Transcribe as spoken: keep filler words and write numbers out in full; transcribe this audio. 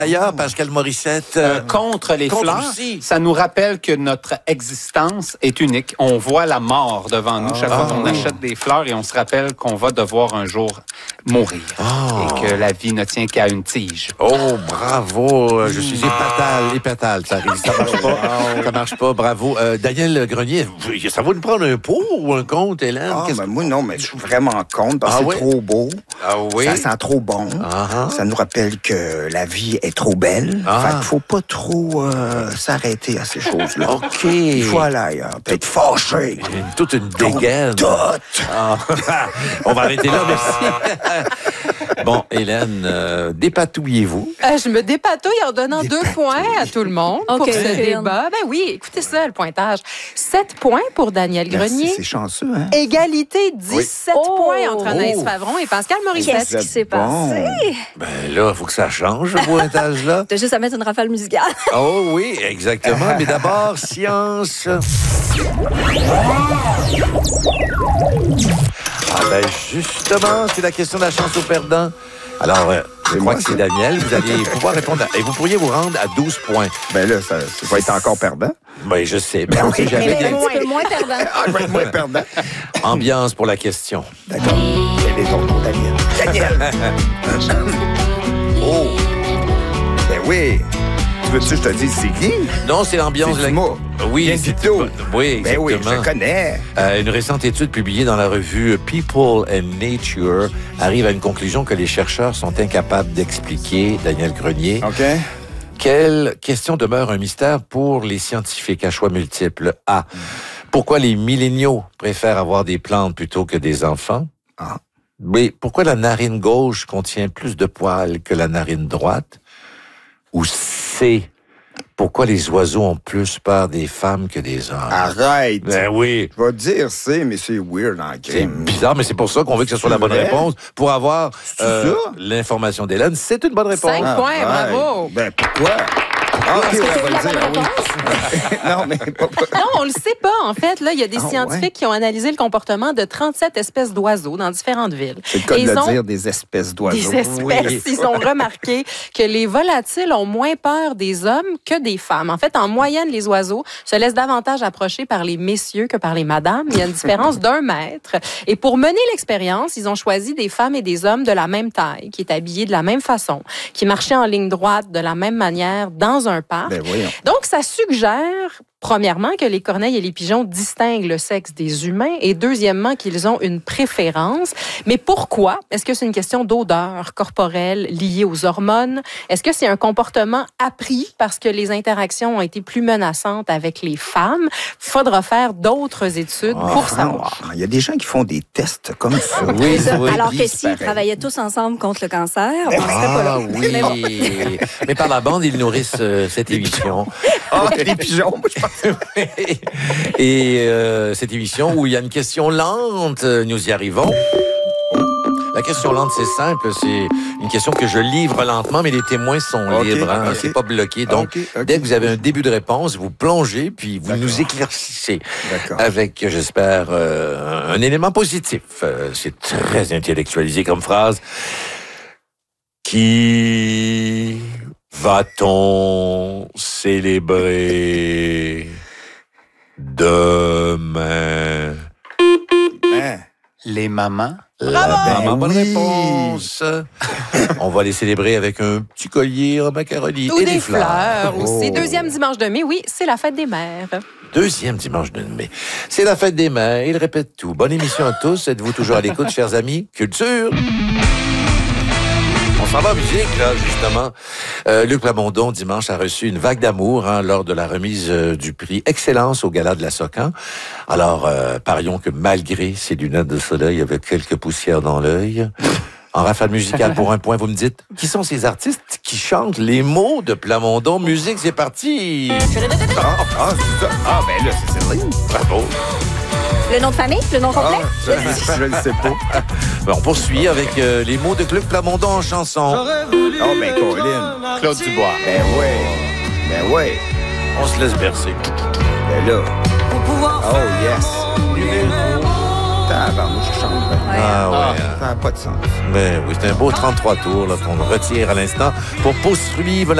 D'ailleurs, Pascal Morissette... Euh, euh, contre les contre fleurs, aussi. ça nous rappelle que notre existence est unique. On voit la mort devant nous chaque Ah, fois qu'on oui. achète des fleurs et on se rappelle qu'on va devoir un jour mourir Ah. et que la vie ne tient qu'à une tige. Oh, bravo! Je suis épatal, épatal. Ça arrive, ça marche pas. Ça marche pas, bravo. Euh, Daniel Grenier, ça va nous prendre un pot ou un compte, Hélène? Ah, Qu'est-ce ben moi, non, mais je suis vraiment contre parce Ah que oui? c'est trop beau. Ah oui? Ça sent trop bon. Ah, ah. Ça nous rappelle que la vie est trop belle. Ah. Fait qu'il faut pas trop euh, s'arrêter à ces choses-là. OK. Il faut aller ailleurs. Peut-être fâché. Une- toute une dégaine. Tout. Ah. On va arrêter là, merci. Bon, Hélène, euh, dépatouillez-vous. Euh, je me dépatouille en donnant deux points à tout le monde pour OK, ce Hélène. débat. Ben oui, écoutez ça, le pointage. sept points pour Daniel Merci, Grenier. c'est chanceux, hein? Égalité, dix-sept Oui. points entre Anaïs Oh. Favron et Pascal Morissette. Qu'est-ce qui s'est Bon. passé? Ben là, il faut que ça change, ce pointage-là. T'as juste à mettre une rafale musicale. Oh oui, exactement. Mais d'abord, science. Ah ben justement, c'est la question de la chance au perdant. Alors, euh, je crois moi, que c'est ça. Daniel. Vous allez pouvoir répondre. À... Et vous pourriez vous rendre à douze points. Ben là, ça, ça va être encore perdant. Ben, je sais. Mais on sait Mais jamais. un Quelle petit peu moins perdant. Ah, je vais être moins perdant. ambiance pour la question. D'accord. Quel est ton nom, Daniel? Daniel! Oh! Ben oui! Tu veux-tu que je te dise c'est qui? Non, c'est l'ambiance. C'est la- Dumas. Oui, Bien c'est Vito. Oui, Ben oui, exactement. je connais. Euh, une récente étude publiée dans la revue People and Nature arrive à une conclusion que les chercheurs sont incapables d'expliquer. Daniel Grenier. OK. Quelle question demeure un mystère pour les scientifiques à choix multiples? A. Pourquoi les milléniaux préfèrent avoir des plantes plutôt que des enfants? Ah. B. Pourquoi la narine gauche contient plus de poils que la narine droite? Ou C. Pourquoi les oiseaux ont plus peur des femmes que des hommes? Arrête! Ben oui. Je vais te dire c'est, mais c'est weird en C'est crime. bizarre, mais c'est pour ça qu'on veut que ce soit la bonne vrai? réponse. Pour avoir C'est euh, ça? l'information d'Hélène, c'est une bonne réponse. Cinq points, Arrête. bravo. Ben pourquoi? Ah, ok, Est-ce que ouais, t'as on eu va la le dire, bonne oui. non, mais pas, pas- Non, on le sait pas, en fait. Là, il y a des Ah, scientifiques ouais? qui ont analysé le comportement de trente-sept espèces d'oiseaux dans différentes villes. C'est le cas Et de ils le ont dire, des espèces d'oiseaux. des espèces. Ils ont remarqué que les volatiles ont moins peur des hommes que des femmes. En fait, en moyenne, les oiseaux se laissent davantage approcher par les messieurs que par les madames. Il y a une différence d'un mètre. Et pour mener l'expérience, ils ont choisi des femmes et des hommes de la même taille, qui étaient habillés de la même façon, qui marchaient en ligne droite de la même manière dans un parc. Ben voyons. Donc, ça suggère, premièrement, que les corneilles et les pigeons distinguent le sexe des humains et, deuxièmement, qu'ils ont une préférence. Mais pourquoi? Est-ce que c'est une question d'odeur corporelle liée aux hormones? Est-ce que c'est un comportement appris parce que les interactions ont été plus menaçantes avec les femmes? Faudra faire d'autres études pour savoir. Il y a des gens qui font des tests comme ça. Oui, C'est ça. oui. Alors que c'est s'ils pareil. travaillaient tous ensemble contre le cancer, on ne serait pas là. Ah oui. Mais par la bande, ils nourrissent euh, cette émission. Ah, les pigeons, moi, je pense. Et euh, cette émission où il y a une question lente, euh, nous y arrivons. La question lente, c'est simple. C'est une question que je livre lentement, mais les témoins sont Ok, libres. Hein, ok. c'est pas bloqué. Donc, Ok, ok. dès que vous avez un début de réponse, vous plongez, puis vous D'accord. nous éclaircissez D'accord. avec, j'espère, euh, un élément positif. Euh, c'est très intellectualisé comme phrase. Qui va-t-on célébrer demain? Hein? Les mamans. La maman, Ben bonne oui. réponse. On va les célébrer avec un petit collier en macaroni Ou et des, des fleurs, fleurs. aussi. Oh. Deuxième dimanche de mai, oui, c'est la fête des mères. Deuxième dimanche de mai. C'est la fête des mères. Il répète tout. Bonne émission à tous. Êtes-vous toujours à l'écoute, chers amis? Culture! On s'en va en musique, là, justement. Euh, Luc Plamondon, dimanche, a reçu une vague d'amour hein, lors de la remise euh, du prix Excellence au Gala de la Socan. Alors, euh, parions que malgré ses lunettes de soleil avec quelques poussières dans l'œil, en rafale musicale pour un point, vous me dites, qui sont ces artistes qui chantent les mots de Plamondon? Musique, c'est parti! Ah, ah, c'est ça. Ah, ben là, c'est Céline. Bravo! Le nom de famille, le nom complet? Ah, je je ne sais pas. Ben, on poursuit avec euh, les mots de Luc Plamondon en chanson. Oh, ben, Colin. Claude Dubois. Ben ouais. Ben ouais. On se laisse bercer. Ben là. Oh, yes. Tabarnouche, je chante bien. Ah ouais. Ah. hein. Ça n'a pas de sens. Ben oui, c'est un beau trente-trois tours là, qu'on retire à l'instant pour poursuivre